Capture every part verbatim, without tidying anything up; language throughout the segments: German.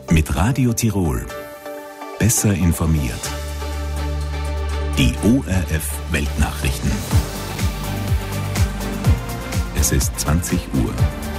Mit Radio Tirol. Besser informiert. Die O R F Weltnachrichten. Es ist zwanzig Uhr.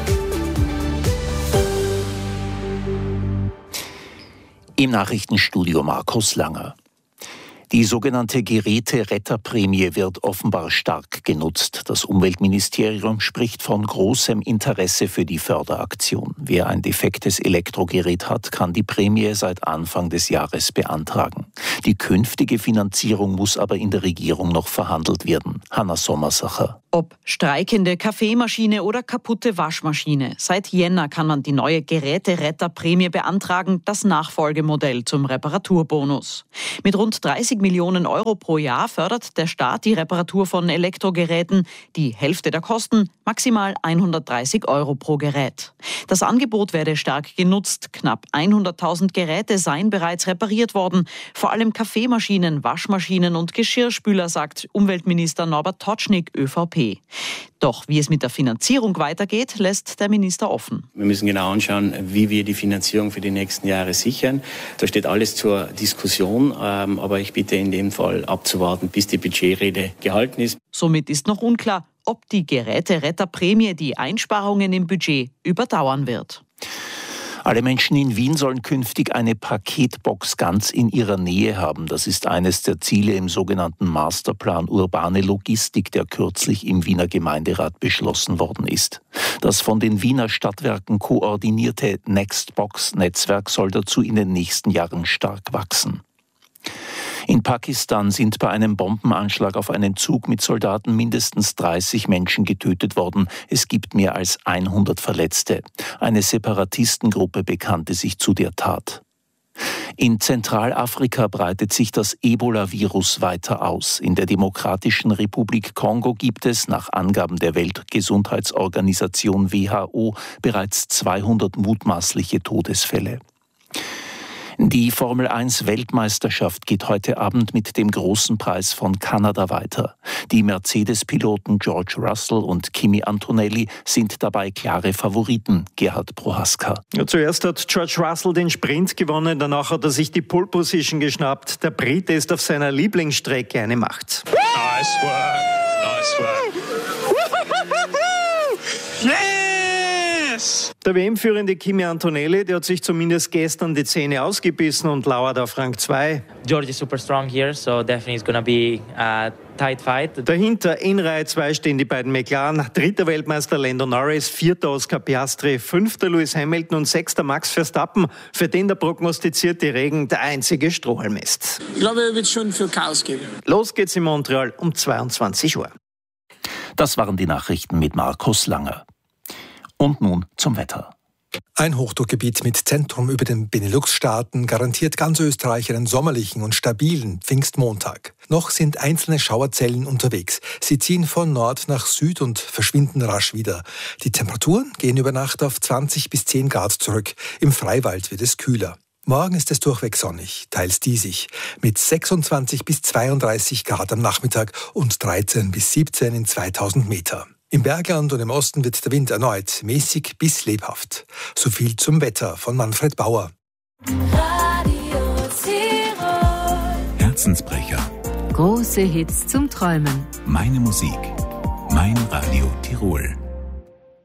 Im Nachrichtenstudio Markus Langer. Die sogenannte Geräte-Retterprämie wird offenbar stark genutzt. Das Umweltministerium spricht von großem Interesse für die Förderaktion. Wer ein defektes Elektrogerät hat, kann die Prämie seit Anfang des Jahres beantragen. Die künftige Finanzierung muss aber in der Regierung noch verhandelt werden. Hanna Sommersacher. Ob streikende Kaffeemaschine oder kaputte Waschmaschine. Seit Jänner kann man die neue Geräte-Retterprämie beantragen, das Nachfolgemodell zum Reparaturbonus. Mit rund dreißig Millionen Euro pro Jahr fördert der Staat die Reparatur von Elektrogeräten. Die Hälfte der Kosten, maximal hundertdreißig Euro pro Gerät. Das Angebot werde stark genutzt. Knapp hunderttausend Geräte seien bereits repariert worden. Vor allem Kaffeemaschinen, Waschmaschinen und Geschirrspüler, sagt Umweltminister Norbert Totschnig, ÖVP. Doch wie es mit der Finanzierung weitergeht, lässt der Minister offen. Wir müssen genau anschauen, wie wir die Finanzierung für die nächsten Jahre sichern. Da steht alles zur Diskussion, aber ich bitte in dem Fall abzuwarten, bis die Budgetrede gehalten ist. Somit ist noch unklar, ob die Geräte-Retterprämie die Einsparungen im Budget überdauern wird. Alle Menschen in Wien sollen künftig eine Paketbox ganz in ihrer Nähe haben. Das ist eines der Ziele im sogenannten Masterplan Urbane Logistik, der kürzlich im Wiener Gemeinderat beschlossen worden ist. Das von den Wiener Stadtwerken koordinierte Nextbox-Netzwerk soll dazu in den nächsten Jahren stark wachsen. In Pakistan sind bei einem Bombenanschlag auf einen Zug mit Soldaten mindestens dreißig Menschen getötet worden. Es gibt mehr als hundert Verletzte. Eine Separatistengruppe bekannte sich zu der Tat. In Zentralafrika breitet sich das Ebola-Virus weiter aus. In der Demokratischen Republik Kongo gibt es nach Angaben der Weltgesundheitsorganisation W H O bereits zweihundert mutmaßliche Todesfälle. Die Formel eins Weltmeisterschaft geht heute Abend mit dem großen Preis von Kanada weiter. Die Mercedes-Piloten George Russell und Kimi Antonelli sind dabei klare Favoriten. Gerhard Prohaska. Ja, zuerst hat George Russell den Sprint gewonnen, danach hat er sich die Pole Position geschnappt. Der Brite ist auf seiner Lieblingsstrecke eine Macht. Nice work, nice work. Yes! Der W M-führende Kimi Antonelli, der hat sich zumindest gestern die Zähne ausgebissen und lauert auf Rang zwei. George is super strong here, so definitely it's gonna be a tight fight. Dahinter in Reihe zwei stehen die beiden McLaren, dritter Weltmeister Lando Norris, vierter Oscar Piastri, fünfter Lewis Hamilton und sechster Max Verstappen, für den der prognostizierte Regen der einzige Strohhalm ist. Ich glaube, er wird schon für Chaos geben. Los geht's in Montreal um zweiundzwanzig Uhr. Das waren die Nachrichten mit Markus Langer. Und nun zum Wetter. Ein Hochdruckgebiet mit Zentrum über den Benelux-Staaten garantiert ganz Österreich einen sommerlichen und stabilen Pfingstmontag. Noch sind einzelne Schauerzellen unterwegs. Sie ziehen von Nord nach Süd und verschwinden rasch wieder. Die Temperaturen gehen über Nacht auf zwanzig bis zehn Grad zurück. Im Freiwald wird es kühler. Morgen ist es durchweg sonnig, teils diesig, mit sechsundzwanzig bis zweiunddreißig Grad am Nachmittag und dreizehn bis siebzehn in zweitausend Meter. Im Bergland und im Osten wird der Wind erneut mäßig bis lebhaft. So viel zum Wetter von Manfred Bauer. Radio Tirol. Herzensbrecher. Große Hits zum Träumen. Meine Musik. Mein Radio Tirol.